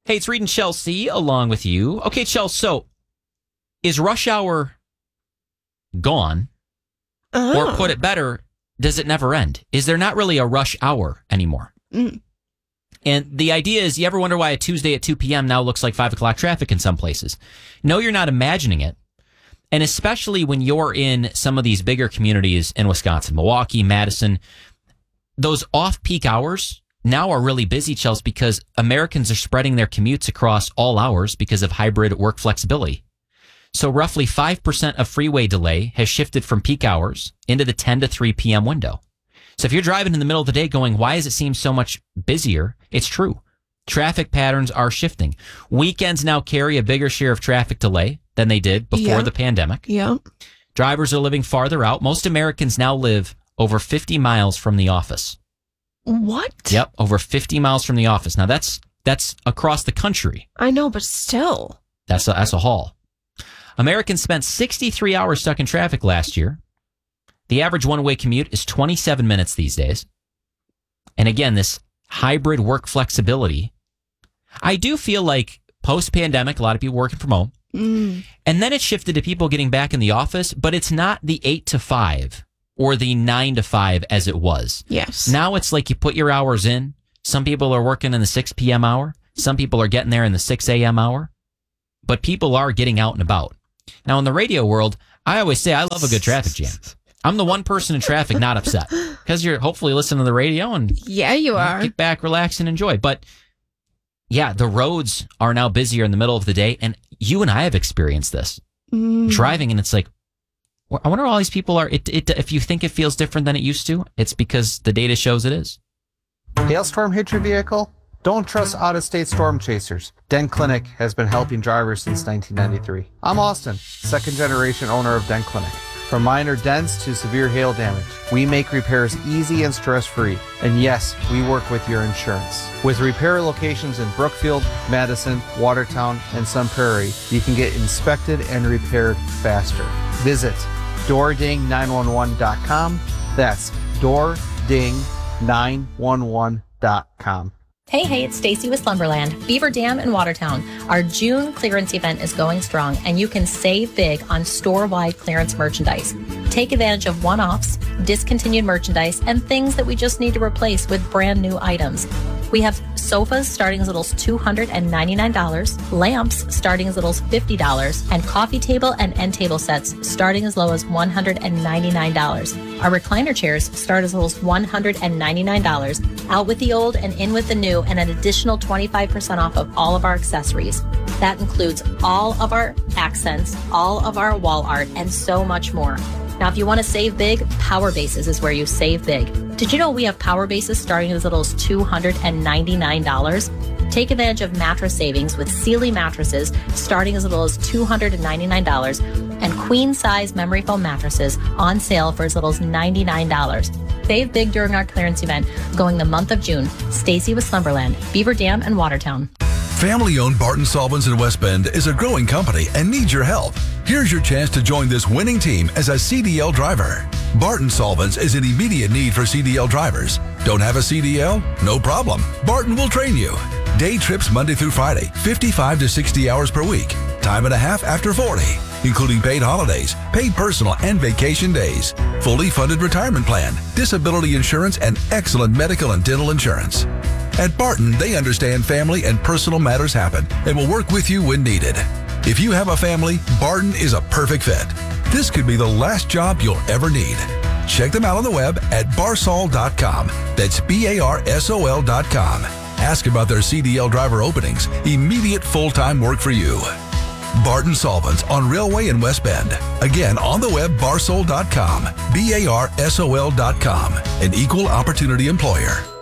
Hey, it's Reed and Chelsea along with you. Okay, Chelsea, so is rush hour gone? Or put it better, does it never end? Is there not really a rush hour anymore? Mm. And the idea is, you ever wonder why a Tuesday at 2 p.m. now looks like 5 o'clock traffic in some places? No, you're not imagining it. And especially when you're in some of these bigger communities in Wisconsin, Milwaukee, Madison, those off-peak hours now are really busy, Chelsea, because Americans are spreading their commutes across all hours because of hybrid work flexibility. So roughly 5% of freeway delay has shifted from peak hours into the 10 to 3 p.m. window. So if you're driving in the middle of the day going, why does it seem so much busier? It's true. Traffic patterns are shifting. Weekends now carry a bigger share of traffic delay than they did before the pandemic. Yeah. Drivers are living farther out. Most Americans now live over 50 miles from the office. What? Yep, over 50 miles from the office. Now that's across the country. I know, but still. That's a haul. Americans spent 63 hours stuck in traffic last year. The average one-way commute is 27 minutes these days. And again, this hybrid work flexibility, I do feel like post-pandemic, a lot of people working from home. Mm. And then it shifted to people getting back in the office, but it's not the 8 to 5 or the 9 to 5 as it was. Yes. Now it's like you put your hours in. Some people are working in the 6 p.m. hour. Some people are getting there in the 6 a.m. hour. But people are getting out and about. Now, in the radio world, I always say I love a good traffic jam. I'm the one person in traffic not upset because you're hopefully listening to the radio and you are. Get back, relax, and enjoy. But yeah, the roads are now busier in the middle of the day, and you and I have experienced this driving, and it's like, I wonder why all these people are. If you think it feels different than it used to, it's because the data shows it is. Hailstorm hit your vehicle? Don't trust out-of-state storm chasers. Dent Clinic has been helping drivers since 1993. I'm Austin, second-generation owner of Dent Clinic. From minor dents to severe hail damage, we make repairs easy and stress-free. And yes, we work with your insurance. With repair locations in Brookfield, Madison, Watertown, and Sun Prairie, you can get inspected and repaired faster. Visit doording911.com. That's doording911.com. Hey, it's Stacy with Slumberland, Beaver Dam in Watertown. Our June clearance event is going strong, and you can save big on store-wide clearance merchandise. Take advantage of one-offs, discontinued merchandise, and things that we just need to replace with brand new items. We have sofas starting as little as $299, lamps starting as little as $50, and coffee table and end table sets starting as low as $199. Our recliner chairs start as little as $199, out with the old and in with the new, and an additional 25% off of all of our accessories. That includes all of our accents, all of our wall art, and so much more. Now, if you want to save big, Power Bases is where you save big. Did you know we have Power Bases starting as little as $299? Take advantage of mattress savings with Sealy mattresses starting as little as $299, and queen-size memory foam mattresses on sale for as little as $99. Save big during our clearance event going the month of June. Stacy with Slumberland, Beaver Dam, and Watertown. Family-owned Barton Solvents in West Bend is a growing company and needs your help. Here's your chance to join this winning team as a CDL driver. Barton Solvents is in immediate need for CDL drivers. Don't have a CDL? No problem. Barton will train you. Day trips Monday through Friday, 55 to 60 hours per week. Time and a half after 40, including paid holidays, paid personal and vacation days, fully funded retirement plan, disability insurance, and excellent medical and dental insurance. At Barton, they understand family and personal matters happen and will work with you when needed. If you have a family, Barton is a perfect fit. This could be the last job you'll ever need. Check them out on the web at barsol.com. That's BARSOL.com. Ask about their CDL driver openings. Immediate full-time work for you. Barton Solvents on Railway in West Bend. Again, on the web, barsol.com. BARSOL.com. An equal opportunity employer.